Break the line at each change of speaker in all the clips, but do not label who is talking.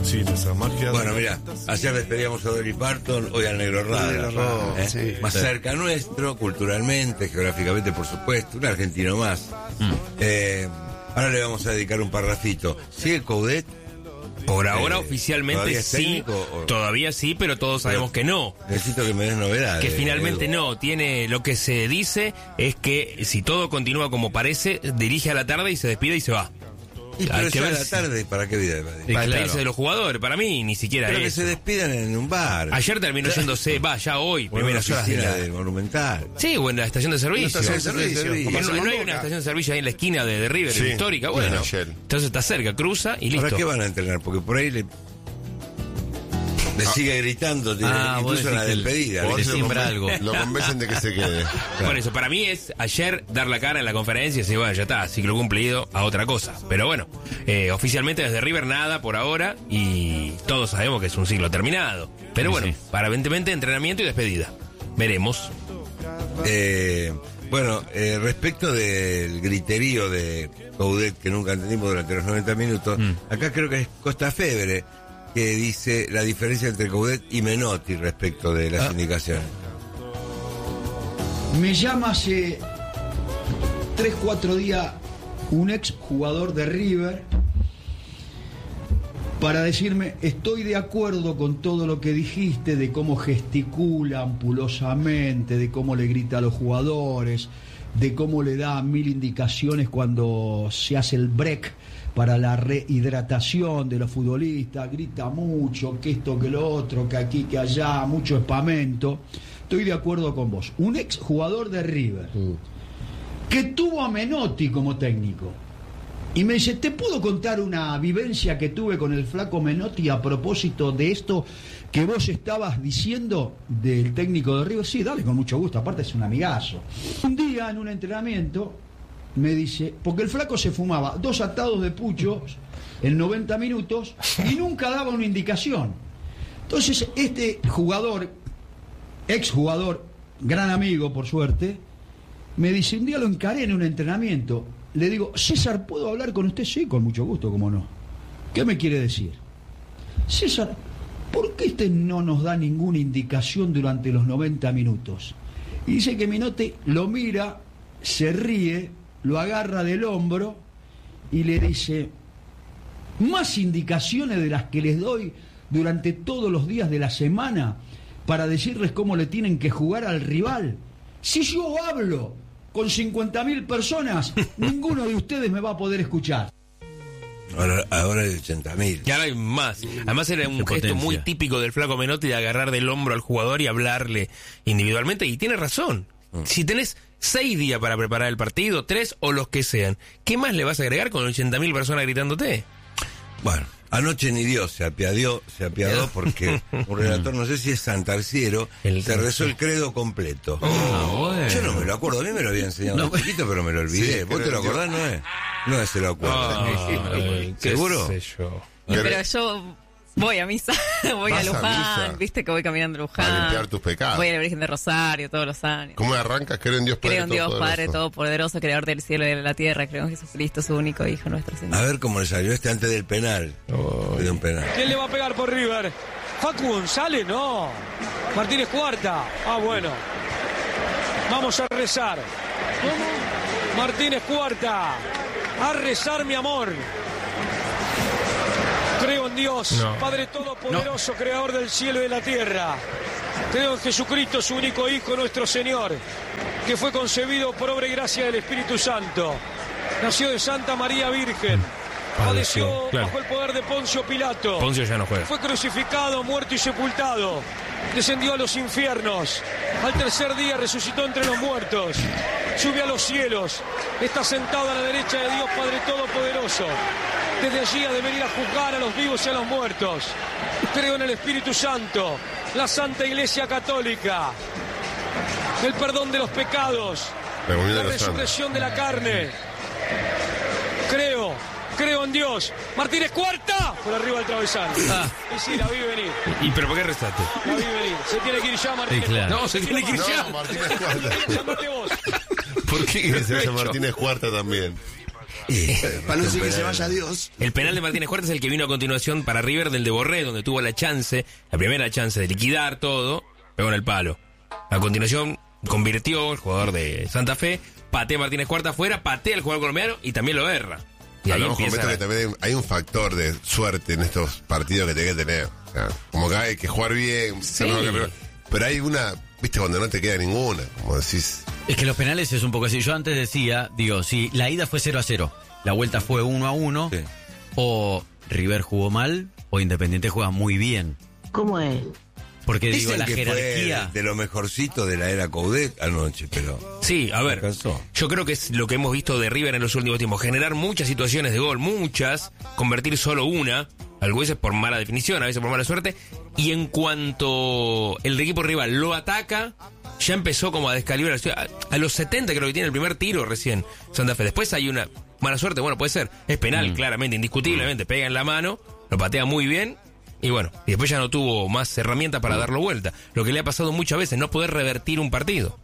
Sí, esa magia.
Bueno, mira, ayer despedíamos a Dolly Parton, hoy al Negro Rada.
Sí.
Más cerca nuestro, culturalmente, geográficamente, por supuesto, un argentino más. Ahora le vamos a dedicar un parrafito. ¿Sigue Coudet?
Por ahora oficialmente
¿todavía es
sí,
técnico, o...?
todavía sí, pero todos sabemos que no.
Necesito que me des novedades.
Que finalmente
Edu.
no, tiene lo que se dice es que si todo continúa como parece, dirige a la tarde y se despide y se va.
Y pero
Hay que
ya
ver
a la
si-
tarde, ¿para qué vida?
Para
claro.
irse de los jugadores, para mí ni siquiera
Pero que
eso.
se despidan en un bar.
Ayer terminó yéndose, ya hoy,
O en una
primeras horas de
oficina
la...
del Monumental.
Sí, o en la estación de servicio.
Una estación de servicio.
Que
Como
no
hacemos
hay
Boca.
una estación de servicio ahí en la esquina de River,
Sí,
histórica, bueno.
en Shell.
Entonces está cerca, cruza y listo.
¿Ahora qué van a entrenar? Porque por ahí le sigue gritando,
vos
incluso en la
decís que
despedida.
O a
¿viste?
veces
siembra
lo
algo.
Lo convencen de que se quede.
Por eso, para mí es ayer dar la cara en la conferencia y decir, bueno, ya está, ciclo cumplido, a otra cosa. Pero bueno, oficialmente desde River nada por ahora y todos sabemos que es un ciclo terminado. Pero bueno,
Sí.
aparentemente entrenamiento y despedida. Veremos.
Bueno, respecto del griterío de Coudet que nunca entendimos durante los 90 minutos, acá creo que es Costa Febre que dice la diferencia entre Coudet y Menotti respecto de las indicaciones.
Me llama hace 3-4 días un ex jugador de River para decirme: estoy de acuerdo con todo lo que dijiste, de cómo gesticula ampulosamente, de cómo le grita a los jugadores, de cómo le da 1000 indicaciones cuando se hace el break para la rehidratación de los futbolistas, grita mucho, que esto, que lo otro, que aquí, que allá, mucho espamento. Estoy de acuerdo con vos. Un ex jugador de River que tuvo a Menotti como técnico y me dice: ¿te puedo contar una vivencia que tuve con el flaco Menotti a propósito de esto que vos estabas diciendo del técnico de River? Sí, dale, con mucho gusto, aparte es un amigazo. Un día en un entrenamiento me dice, porque el flaco se fumaba 2 atados de puchos en 90 minutos y nunca daba una indicación. Entonces este jugador, ex jugador, gran amigo por suerte, me dice, un día lo encaré en un entrenamiento, le digo: César, ¿puedo hablar con usted? Sí, con mucho gusto, cómo no. ¿Qué me quiere decir? César, ¿por qué usted no nos da ninguna indicación durante los 90 minutos? Y dice que Menotti lo mira, se ríe, lo agarra del hombro y le dice: más indicaciones de las que les doy durante todos los días de la semana para decirles cómo le tienen que jugar al rival. Si yo hablo con 50.000 personas, ninguno de ustedes me va a poder escuchar.
Ahora hay 80.000.
Y ahora hay más. Además era un gesto
potencia.
muy típico del flaco Menotti de agarrar del hombro al jugador y hablarle individualmente. Y tiene razón. Si tenés 6 días para preparar el partido, 3 o los que sean, ¿qué más le vas a agregar con 80.000 personas gritándote?
Bueno, anoche ni Dios se apiadó porque un relator, no sé si es Santarciero, se rezó el credo completo.
bueno.
Yo no me lo acuerdo, a mí me lo había enseñado de chiquito, pero me lo olvidé.
Sí,
¿Vos te lo acordás? No es. No se lo acuerdo. ¿Seguro?
Qué sé yo.
Pero yo voy a misa, voy a
¿Vas a
Luján,
misa?
viste que voy caminando a Luján.
A limpiar tus pecados.
Voy a la Virgen de Rosario todos los años.
¿Cómo arrancas? Creo en Dios Padre
Creo en Dios
Todopoderoso.
Padre Todopoderoso, Creador del cielo y de la tierra. Creo en Jesucristo, su único Hijo, nuestro Señor.
A ver cómo le salió antes del penal. De un penal.
¿Quién le va a pegar por River? ¿Facu González? No. Martínez Cuarta. Ah, bueno. Vamos a rezar. ¿Cómo? Martínez Cuarta. A rezar, mi amor. Creo en Dios,
No.
Padre Todopoderoso, Creador del cielo y de la tierra. Creo en Jesucristo, su único Hijo, nuestro Señor, que fue concebido por obra y gracia del Espíritu Santo. Nació de Santa María Virgen. Padeció
claro.
bajo el poder de Poncio Pilato.
Poncio ya no juega.
Fue crucificado, muerto y sepultado. Descendió a los infiernos. Al tercer día resucitó entre los muertos. Subió a los cielos. Está sentado a la derecha de Dios Padre Todopoderoso. Desde allí ha de venir a juzgar a los vivos y a los muertos. Creo en el Espíritu Santo, la Santa Iglesia Católica, el perdón de los pecados,
La comunión
la
de los santos.
resurrección de la carne. Creo en Dios. Martínez Cuarta, por arriba del travesaño. Y sí, la vi venir.
¿Y pero por qué rezaste?
La vi venir. Se tiene que ir ya, Martínez.
Sí, claro.
No, se tiene que ir ya.
No, Martínez Cuarta.
Llámate vos.
¿Por qué?
Que se llama Martínez Cuarta también.
Para no decir que se vaya Dios.
El penal de Martínez Huerta es el que vino a continuación para River del de Borré, donde tuvo la primera chance de liquidar todo, pegó en el palo. A continuación convirtió el jugador de Santa Fe, patea Martínez Huerta afuera, patea el jugador colombiano y también lo erra. Y ahí
Hablamos con
empieza
Beto que también hay un factor de suerte en estos partidos que tenés que tener. O sea, como que hay que jugar bien, pero hay una, viste, cuando no te queda ninguna, como decís.
Es que los penales es un poco así. Yo antes decía, si la ida fue 0-0, la vuelta fue 1-1, sí, o River jugó mal, o Independiente juega muy bien.
¿Cómo es?
Porque
digo, la
que
jerarquía
fue de lo mejorcito de la era Coudet anoche, pero
sí, a ver, yo creo que es lo que hemos visto de River en los últimos tiempos, generar muchas situaciones de gol, convertir solo una, a veces por mala definición, a veces por mala suerte, y en cuanto el equipo rival lo ataca, ya empezó como a descalibrar. A los 70 creo que tiene el primer tiro recién Santa Fe. Después hay una mala suerte, bueno, puede ser, es penal, claramente, indiscutiblemente, pega en la mano, lo patea muy bien. Y bueno, y después ya no tuvo más herramientas para darlo vuelta. Lo que le ha pasado muchas veces, no poder revertir un partido.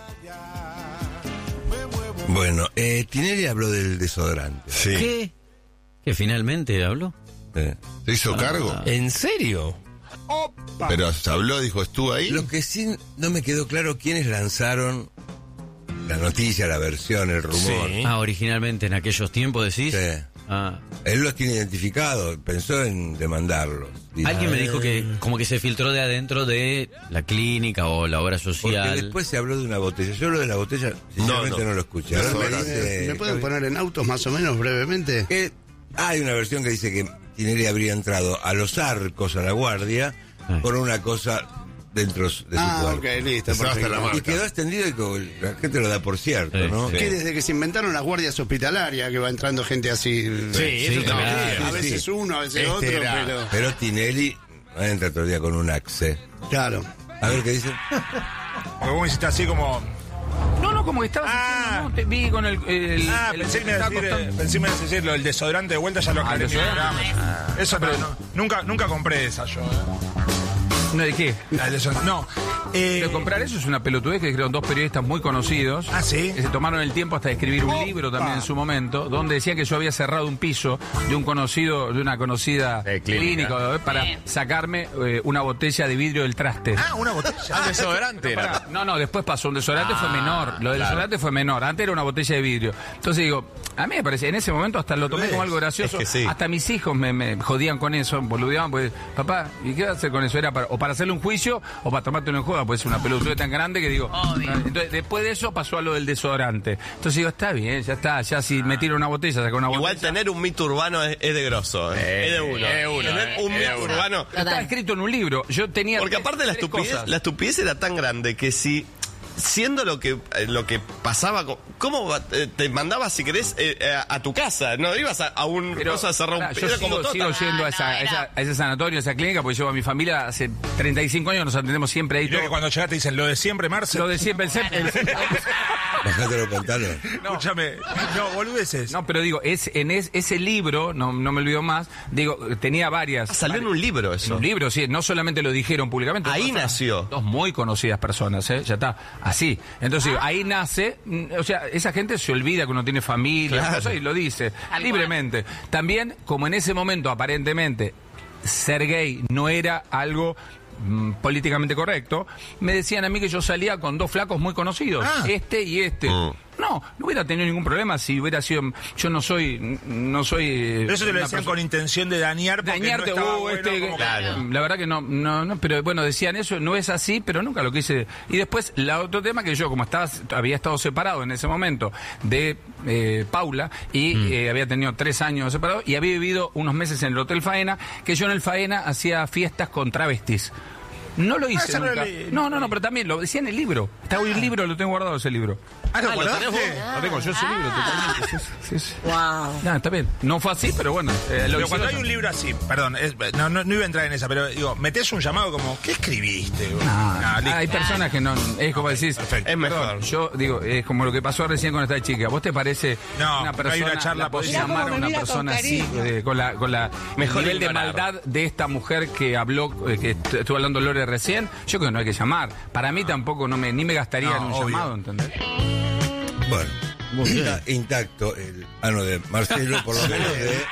Bueno, Tinelli habló del desodorante.
Sí.
¿Qué? ¿Que finalmente habló?
¿Se hizo cargo?
¿En serio?
Opa.
Pero se habló, dijo, estuvo ahí.
Lo que sí no me quedó claro quiénes lanzaron la noticia, la versión, el rumor.
Sí.
Originalmente en aquellos tiempos decís.
Sí. Él los tiene identificados, pensó en demandarlos.
Alguien me dijo que como que se filtró de adentro de la clínica o la obra social.
Porque después se habló de una botella. Yo lo de la botella, sinceramente no lo escuché.
¿Me pueden poner en autos más o menos brevemente?
Hay una versión que dice que Tinelli habría entrado a los arcos, a la guardia, por una cosa dentro de su cuerpo.
Ok, listo.
Y quedó extendido y la gente lo da por cierto, ¿no?
Que desde que se inventaron las guardias hospitalarias, que va entrando gente así.
Sí, eso
a veces uno, a veces otro,
pero Tinelli no entra todo el día con un axe.
Claro.
A ver qué dice.
Porque vos hiciste así como...
No, como que estabas diciendo, no, te vi con
pensé que me ibas a decir el desodorante de vuelta, ya lo aclaré en mi programa. Eso, pero nunca compré esa yo,
¿No de qué?
No.
Pero comprar eso es una pelotudez que escribieron dos periodistas muy conocidos.
Ah, ¿sí?
Que se tomaron el tiempo hasta de escribir un libro también en su momento, donde decían que yo había cerrado un piso de una conocida clínica para sacarme una botella de vidrio del traste.
Una botella.
¿Un desodorante era?
No, después pasó. Un desodorante fue menor. Lo del desodorante fue menor. Antes era una botella de vidrio. Entonces digo, a mí me parece, en ese momento hasta lo tomé como algo gracioso. Es que sí. Hasta mis hijos me jodían con eso, boludeaban, pues, papá, ¿y qué vas a hacer con eso? Era para hacerle un juicio o para tomártelo en joda, pues es una pelotudez tan grande que digo. Entonces, después de eso pasó a lo del desodorante. Entonces digo, está bien, ya está, ya si me tiro una botella, saco una botella.
Igual tener un mito urbano es de grosso, es de uno. Tener un mito urbano.
Está escrito en un libro. Yo tenía.
Porque aparte la estupidez era tan grande que si siendo lo que pasaba, ¿cómo te mandabas, si querés, a tu casa? No ibas a un cosa a cerrar un...
Yo sigo yendo a ese sanatorio, a esa clínica, porque llevo a mi familia hace 35 años, nos atendemos siempre ahí.
Creo que cuando llegaste dicen, lo de siempre, Marce.
Lo de siempre,
Bajate los pantalones.
Escúchame, boludeces.
No, pero digo, ese libro, no me olvido más, digo, tenía varias...
Salió en un libro eso.
En un libro, sí, no solamente lo dijeron públicamente.
Ahí nació.
Dos muy conocidas personas, ya está, así. Entonces, ahí nace, o sea, esa gente se olvida que uno tiene familia, cosas, y lo dice libremente. También, como en ese momento, aparentemente, ser gay no era algo políticamente correcto, me decían a mí que yo salía con dos flacos muy conocidos, este y este. No hubiera tenido ningún problema si hubiera sido. Yo no soy.
Pero eso te lo decían con intención de dañarte.
La verdad que no, pero bueno, decían eso, no es así, pero nunca lo quise. Y después, otro tema que yo, como había estado separado en ese momento de Paula, y había tenido 3 años separado, y había vivido unos meses en el Hotel Faena, que yo en el Faena hacía fiestas con travestis. No lo hice nunca. No, pero también lo decía en el libro. Está hoy el libro, lo tengo guardado ese libro.
¿Lo tenés vos?
Lo tengo yo ese libro, totalmente. Sí.
Wow.
No, está bien. No fue así, pero bueno.
Pero cuando hay un libro así, perdón, no iba a entrar en esa, pero digo, metés un llamado como, ¿qué escribiste?
Hay personas que no, es como decís,
es mejor.
Yo digo, es como lo que pasó recién con esta chica. ¿Vos te parece una persona,
hay una charla,
podés llamar a una persona así, con la mejor nivel de maldad de esta mujer que habló, que estuvo hablando Lore recién? Yo creo que no hay que llamar. Para mí tampoco ni me gastaría en un llamado, ¿entendés?
Bueno, Está intacto el ano de Marcelo, por lo menos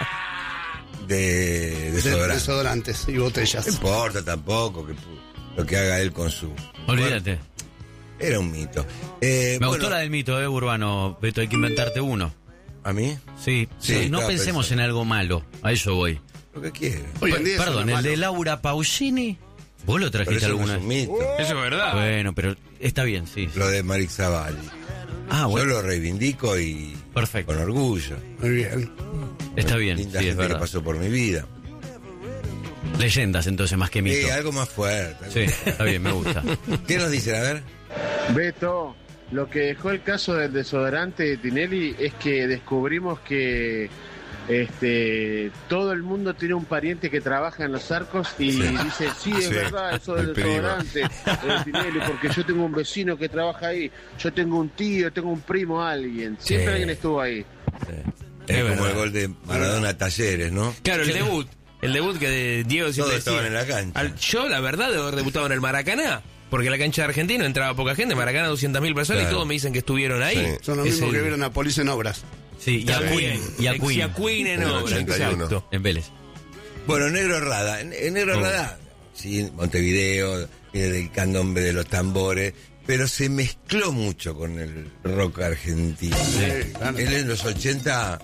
de
desodorantes y botellas.
No importa tampoco lo que haga él con su...
Olvídate.
Bueno, era un mito.
Me gustó la del mito, Urbano. Beto, hay que inventarte uno.
¿A mí?
Sí. No pensemos en algo malo. A eso voy.
Lo que quieras.
Perdón, el de Laura Pausini. ¿Vos lo trajiste alguna vez?
Es un mito.
Eso es verdad.
Bueno, pero está bien, sí.
Lo de Marix Zavalli.
Bueno.
Yo lo reivindico y
perfecto,
con orgullo.
Muy bien.
Está bien,
Linda
sí, es
gente
verdad.
que pasó por mi vida.
Leyendas, entonces, más que mito.
Sí, algo más fuerte.
Sí, está bien, me gusta.
¿Qué nos dicen? A ver.
Beto, lo que dejó el caso del desodorante de Tinelli es que descubrimos que todo el mundo tiene un pariente que trabaja en los arcos y dice, sí, es verdad, eso del desodorante de Tinelli, porque yo tengo un vecino que trabaja ahí, yo tengo un tío, tengo un primo, alguien, siempre alguien estuvo ahí.
Es como el gol de Maradona a Talleres, ¿no?
Claro, el debut que Diego siempre
Todos estaban
decía.
en la cancha.
Yo, la verdad, debo haber debutado en el Maracaná. Porque la cancha de Argentina entraba poca gente, Maracaná 200.000 personas,
Claro.
y todos me dicen que estuvieron ahí.
Sí. Son los mismos que vieron a Police en obras.
Sí, y a Queen.
Y a Queen en
el
obra,
81.
exacto.
En Vélez.
Bueno, Negro Rada. Negro Rada, sí, Montevideo, viene del candombe de los tambores, pero se mezcló mucho con el rock argentino.
Sí, claro.
Él en los 80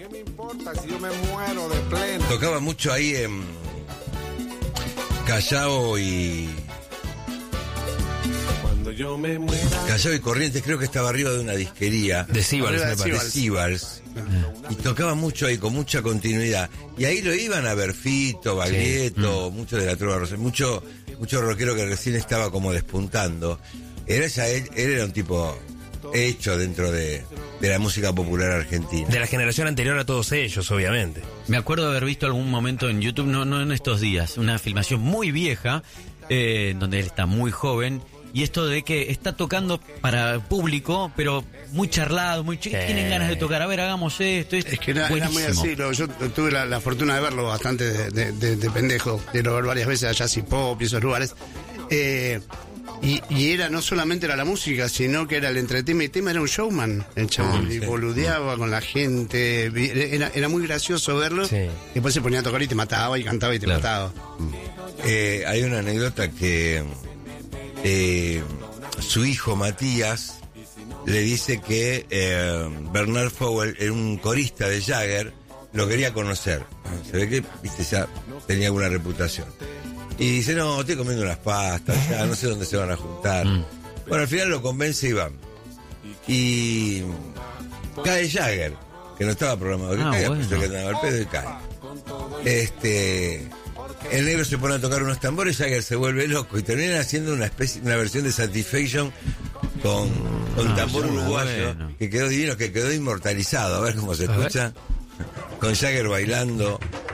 tocaba mucho ahí en Callao y Corrientes, creo que estaba arriba de una disquería
De Sibals, me
de
parece.
Sibals. Y tocaba mucho ahí con mucha continuidad, y ahí lo iban a ver Fito, Baglietto, mucho de la trova rosa, mucho rockero que recién estaba como despuntando. Él era un tipo hecho dentro de la música popular argentina.
De la generación anterior a todos ellos, obviamente.
Me acuerdo haber visto algún momento en YouTube, no en estos días, una filmación muy vieja, donde él está muy joven, y esto de que está tocando para público, pero muy charlado, tienen ganas de tocar, a ver, hagamos esto.
Es que era muy así. Yo tuve la fortuna de verlo bastante de pendejo, de lo ver varias veces a Jazz y Pop y esos lugares. Y era no solamente era la música, sino que era el entretenimiento. El tema era un showman, el chabón, y boludeaba con la gente. Era muy gracioso verlo.
Sí.
Después se ponía a tocar y te mataba, y cantaba y te mataba.
Hay una anécdota que su hijo Matías le dice que Bernard Fowell era un corista de Jagger, lo quería conocer. Se ve que, ya tenía alguna reputación. Y dice, no, estoy comiendo unas pastas, ya no sé dónde se van a juntar. Bueno, al final lo convence y van. Y cae Jagger, que no estaba programado que caiga,
bueno.
pensó que andaba al pedo y cae. El negro se pone a tocar unos tambores, Jagger se vuelve loco y terminan haciendo una versión de Satisfaction con tambor uruguayo,
bueno.
que quedó divino, que quedó inmortalizado. A ver cómo se escucha. Con Jagger bailando.